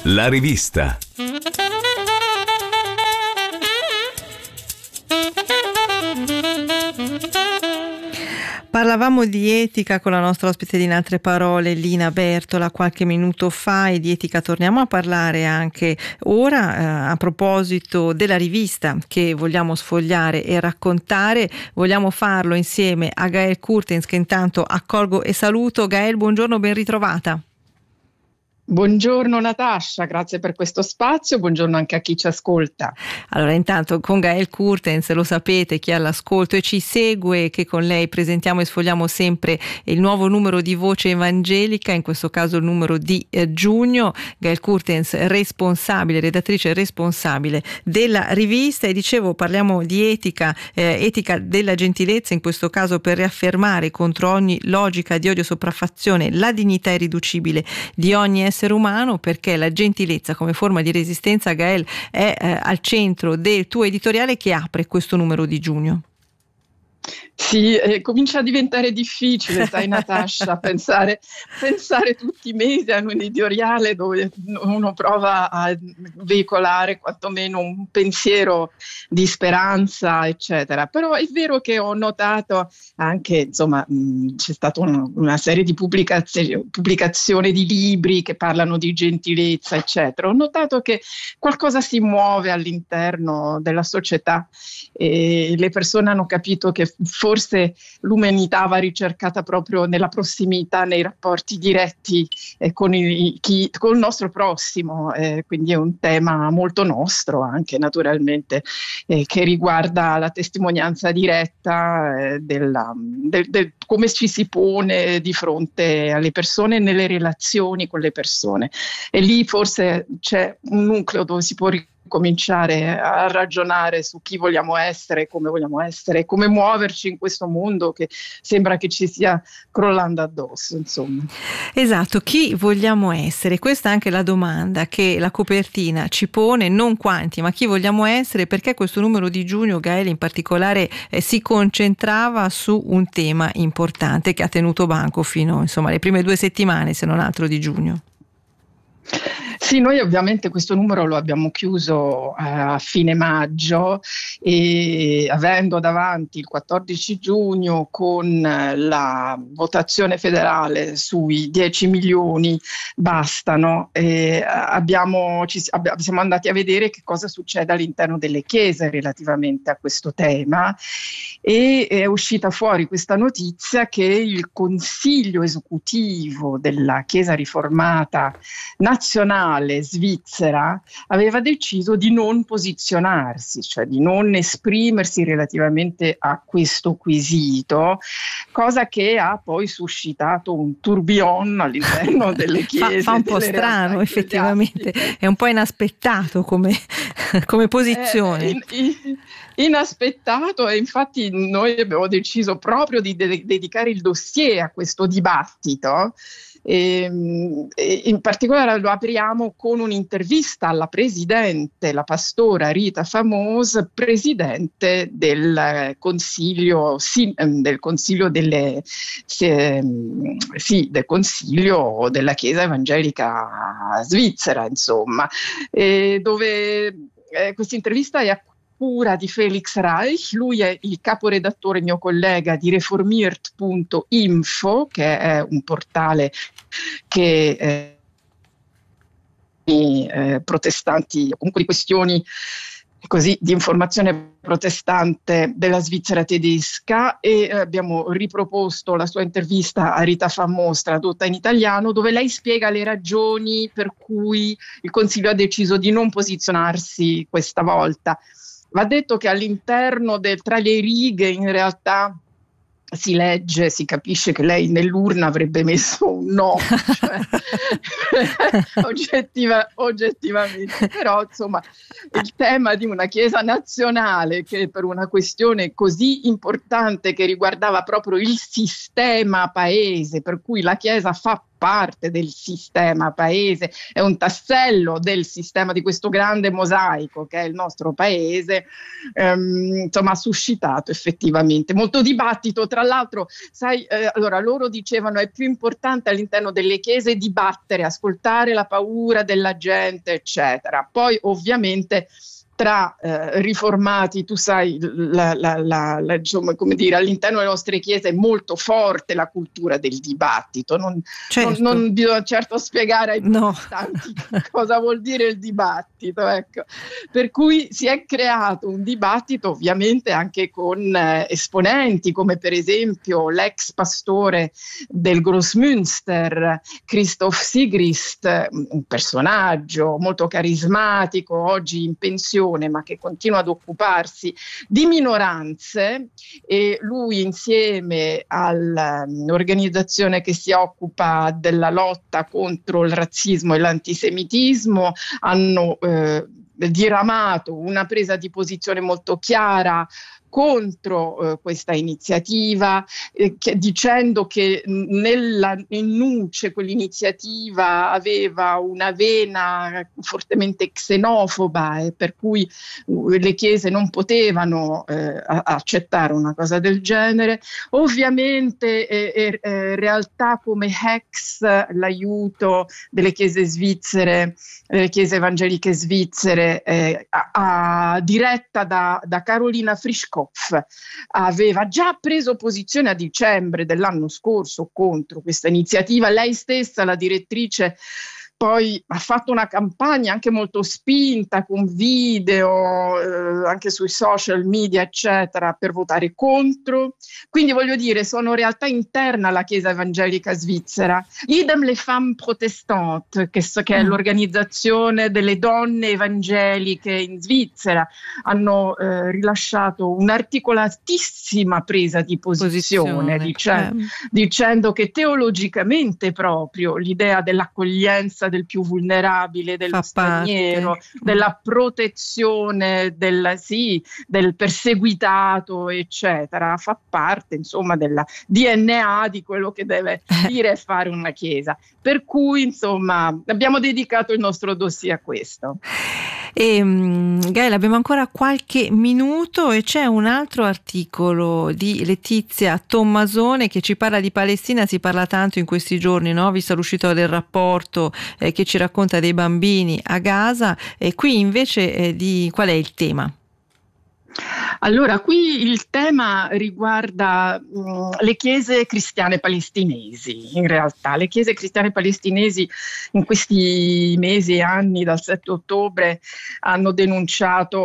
La rivista. Parlavamo di etica con la nostra ospite di In Altre Parole, Lina Bertola, qualche minuto fa, e di etica torniamo a parlare anche ora a proposito della rivista che vogliamo sfogliare e raccontare. Vogliamo farlo insieme a Gaëlle Kurtens, che intanto accolgo e saluto. Gaëlle, buongiorno, ben ritrovata. Buongiorno Natascia, grazie per questo spazio, buongiorno anche a chi ci ascolta. Allora, intanto con Gaëlle Kurtens, lo sapete, chi è all'ascolto e ci segue, che con lei presentiamo e sfogliamo sempre il nuovo numero di Voce Evangelica, in questo caso il numero di giugno. Gaëlle Kurtens, redattrice responsabile della rivista, e dicevo, parliamo di etica della gentilezza, in questo caso per riaffermare contro ogni logica di odio e sopraffazione la dignità irriducibile di ogni essere umano, perché la gentilezza come forma di resistenza, Gaëlle, è al centro del tuo editoriale che apre questo numero di giugno. Sì, comincia a diventare difficile, sai Natascia, pensare tutti i mesi a un editoriale dove uno prova a veicolare quantomeno un pensiero di speranza, eccetera. Però è vero che ho notato anche, insomma, c'è stata una serie di pubblicazioni di libri che parlano di gentilezza, eccetera. Ho notato che qualcosa si muove all'interno della società e le persone hanno capito che forse l'umanità va ricercata proprio nella prossimità, nei rapporti diretti con il nostro prossimo, quindi è un tema molto nostro anche naturalmente, che riguarda la testimonianza diretta del come ci si pone di fronte alle persone nelle relazioni con le persone, e lì forse c'è un nucleo dove si può cominciare a ragionare su chi vogliamo essere, come muoverci in questo mondo che sembra che ci stia crollando addosso, insomma. Esatto, chi vogliamo essere? Questa è anche la domanda che la copertina ci pone, non quanti, ma chi vogliamo essere, perché questo numero di giugno, Gaëlle, in particolare si concentrava su un tema importante che ha tenuto banco fino, insomma, le prime 2 settimane, se non altro, di giugno. Sì, noi ovviamente questo numero lo abbiamo chiuso a fine maggio, e avendo davanti il 14 giugno con la votazione federale sui 10 milioni bastano, siamo andati a vedere che cosa succede all'interno delle chiese relativamente a questo tema, e è uscita fuori questa notizia che il Consiglio esecutivo della Chiesa Riformata Nazionale svizzera aveva deciso di non posizionarsi, cioè di non esprimersi relativamente a questo quesito, cosa che ha poi suscitato un tourbillon all'interno delle chiese. Fa un po' strano, effettivamente, è un po' inaspettato come posizione. Inaspettato, e infatti noi abbiamo deciso proprio di dedicare il dossier a questo dibattito. E in particolare lo apriamo con un'intervista alla presidente, la pastora Rita Famos, presidente del Consiglio del Consiglio del Consiglio della Chiesa Evangelica Svizzera, insomma, dove questa intervista è cura di Felix Reich. Lui è il caporedattore, mio collega, di reformiert.info, che è un portale che protestanti, comunque di questioni così di informazione protestante della Svizzera tedesca, e abbiamo riproposto la sua intervista a Rita Famos tradotta in italiano, dove lei spiega le ragioni per cui il Consiglio ha deciso di non posizionarsi questa volta. Va detto che all'interno tra le righe in realtà si legge, si capisce che lei nell'urna avrebbe messo un no, cioè, oggettivamente, però insomma il tema di una Chiesa nazionale che per una questione così importante che riguardava proprio il sistema paese, per cui la Chiesa fa parte del sistema paese, è un tassello del sistema, di questo grande mosaico che è il nostro paese, insomma ha suscitato effettivamente molto dibattito. Tra l'altro, sai, allora loro dicevano è più importante all'interno delle chiese dibattere, ascoltare la paura della gente, eccetera. Poi ovviamente tra riformati, tu sai, insomma, come dire, all'interno delle nostre chiese è molto forte la cultura del dibattito. Non bisogna certo spiegare ai protestanti cosa vuol dire il dibattito, ecco. Per cui si è creato un dibattito ovviamente anche con esponenti come per esempio l'ex pastore del Grossmünster, Christoph Sigrist, un personaggio molto carismatico, oggi in pensione, ma che continua ad occuparsi di minoranze, e lui insieme all'organizzazione che si occupa della lotta contro il razzismo e l'antisemitismo hanno diramato una presa di posizione molto chiara contro questa iniziativa, dicendo che in nuce quell'iniziativa aveva una vena fortemente xenofoba e per cui le chiese non potevano accettare una cosa del genere. Ovviamente realtà come Hex, l'aiuto delle chiese svizzere, delle chiese evangeliche svizzere, diretta da Carolina Frischkopf, aveva già preso posizione a dicembre dell'anno scorso contro questa iniziativa. Lei stessa, la direttrice, poi ha fatto una campagna anche molto spinta con video, anche sui social media eccetera, per votare contro. Quindi voglio dire, sono realtà interne alla Chiesa evangelica svizzera. Idem les Femmes Protestantes, che è l'organizzazione delle donne evangeliche in Svizzera, hanno rilasciato un'articolatissima presa di posizione. Dicendo che teologicamente proprio l'idea dell'accoglienza del più vulnerabile, dello straniero, della protezione del perseguitato, eccetera, fa parte insomma del DNA di quello che deve dire e fare una chiesa. Per cui insomma abbiamo dedicato il nostro dossier a questo. E Gael, abbiamo ancora qualche minuto e c'è un altro articolo di Letizia Tommasone che ci parla di Palestina. Si parla tanto in questi giorni, no? Vista l'uscita del rapporto che ci racconta dei bambini a Gaza, e qui invece qual è il tema? Allora, qui il tema riguarda le chiese cristiane palestinesi. In realtà le chiese cristiane palestinesi in questi mesi e anni, dal 7 ottobre, hanno denunciato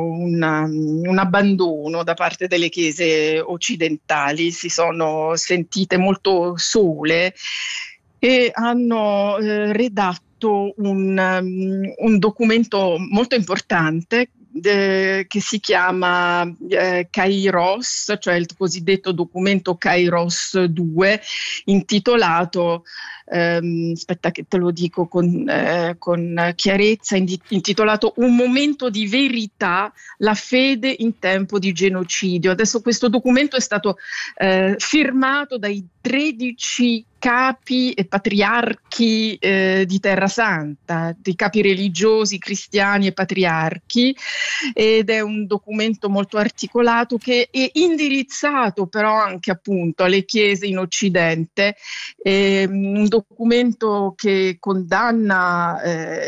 un abbandono da parte delle chiese occidentali, si sono sentite molto sole e hanno redatto un documento molto importante che si chiama Kairos, cioè il cosiddetto documento Kairos 2, intitolato, aspetta che te lo dico con chiarezza, intitolato Un momento di verità, la fede in tempo di genocidio. Adesso questo documento è stato firmato dai 13 capi e patriarchi di Terra Santa, di capi religiosi, cristiani e patriarchi, ed è un documento molto articolato che è indirizzato però anche appunto alle chiese in Occidente, un documento che condanna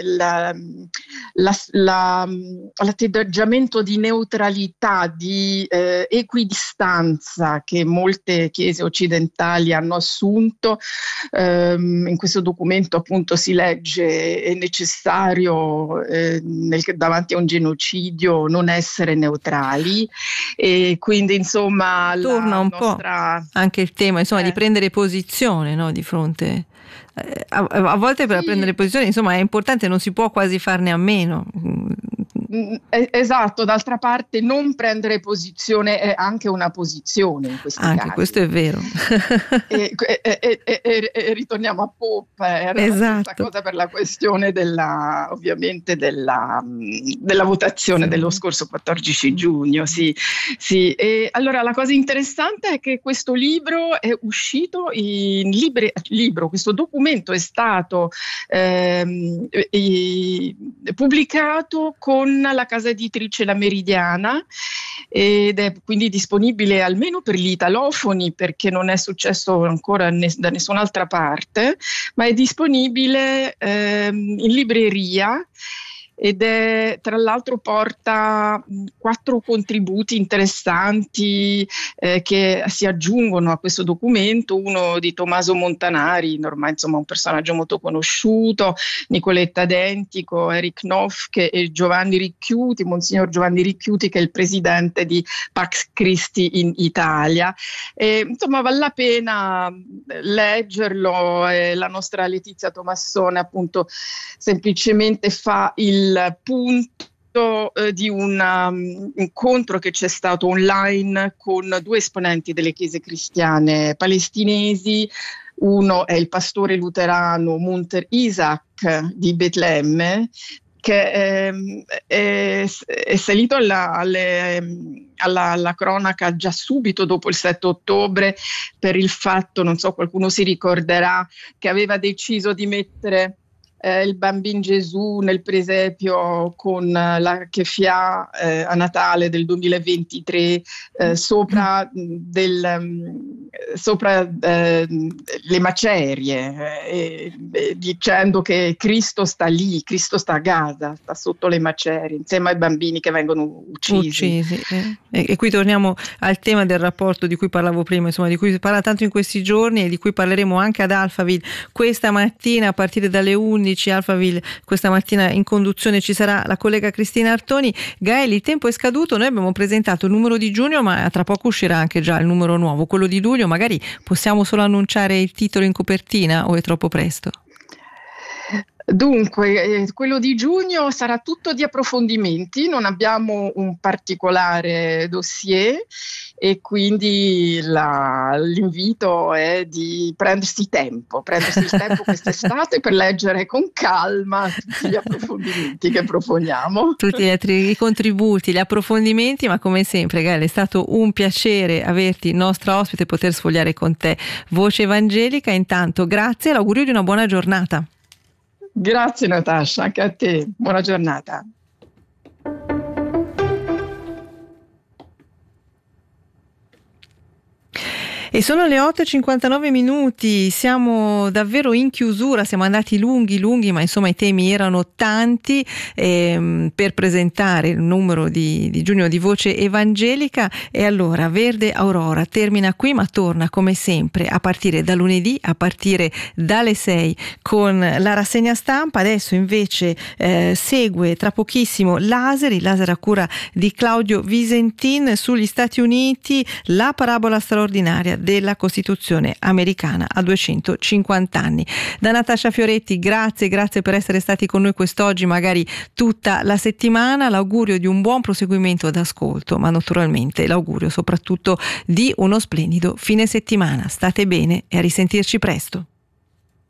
l'atteggiamento di neutralità, di equidistanza che molte chiese occidentali hanno assunto. In questo documento appunto si legge: è necessario davanti a un genocidio non essere neutrali, e quindi insomma torna un po' anche il tema insomma di prendere posizione, no, di fronte a volte per prendere posizione insomma è importante, non si può quasi farne a meno. Esatto, d'altra parte non prendere posizione è anche una posizione in questi anche casi. Questo è vero. E ritorniamo a Pope, era la stessa cosa per la questione ovviamente della votazione dello scorso 14 giugno. Sì. E allora la cosa interessante è che questo libro è uscito in libro, questo documento è stato pubblicato con la casa editrice La Meridiana ed è quindi disponibile almeno per gli italofoni, perché non è successo ancora da nessun'altra parte, ma è disponibile in libreria. Ed è, tra l'altro, porta 4 contributi interessanti che si aggiungono a questo documento, uno di Tommaso Montanari, ormai insomma un personaggio molto conosciuto, Nicoletta Dentico, Eric Nofke e Giovanni Ricchiuti, Monsignor Giovanni Ricchiuti, che è il presidente di Pax Christi in Italia. Insomma, vale la pena leggerlo. La nostra Letizia Tomassone appunto semplicemente fa il punto di un incontro che c'è stato online con 2 esponenti delle chiese cristiane palestinesi. Uno è il pastore luterano Munter Isaac di Betlemme, che è salito alla cronaca già subito dopo il 7 ottobre per il fatto, non so, qualcuno si ricorderà, che aveva deciso di mettere il bambino Gesù nel presepio con la Kefia a Natale del 2023 sopra le macerie, dicendo che Cristo sta lì, Cristo sta a Gaza, sta sotto le macerie insieme ai bambini che vengono uccisi. E qui torniamo al tema del rapporto di cui parlavo prima, insomma, di cui si parla tanto in questi giorni e di cui parleremo anche ad Alphaville questa mattina a partire dalle 11. Alphaville, questa mattina in conduzione ci sarà la collega Cristina Artoni. Gael, il tempo è scaduto, noi abbiamo presentato il numero di giugno, ma tra poco uscirà anche già il numero nuovo, quello di luglio. Magari possiamo solo annunciare il titolo in copertina o è troppo presto? Dunque, quello di giugno sarà tutto di approfondimenti, non abbiamo un particolare dossier e quindi l'invito è di prendersi il tempo quest'estate per leggere con calma tutti gli approfondimenti che proponiamo. Tutti gli altri contributi, gli approfondimenti, ma come sempre Gael, è stato un piacere averti nostra ospite e poter sfogliare con te Voce Evangelica. Intanto grazie e l'augurio di una buona giornata. Grazie Natascia, anche a te, buona giornata. E sono le 8:59, siamo davvero in chiusura, siamo andati lunghi, ma insomma i temi erano tanti per presentare il numero di giugno di Voce Evangelica. E allora Verde Aurora termina qui, ma torna come sempre a partire da lunedì, a partire dalle 6 con la rassegna stampa. Adesso invece segue tra pochissimo il laser a cura di Claudio Visentin sugli Stati Uniti, la parabola straordinaria della Costituzione americana a 250 anni. Da Natascia Fioretti, grazie per essere stati con noi quest'oggi, magari tutta la settimana. L'augurio di un buon proseguimento d'ascolto, ma naturalmente l'augurio soprattutto di uno splendido fine settimana. State bene e a risentirci presto.